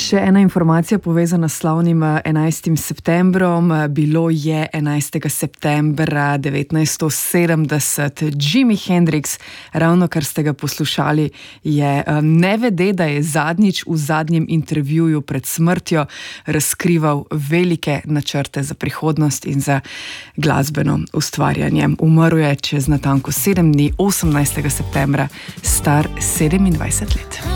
Še ena informacija povezana s slavnim 11. septembrom. Bilo je 11. septembra 1970. Jimi Hendrix, ravno kar ste ga poslušali, je nevede, da je zadnjič v zadnjem intervjuju pred smrtjo razkrival velike načrte za prihodnost in za glasbeno ustvarjanje. Umrl je čez natanko 7 dni, 18. septembra, star 27 let.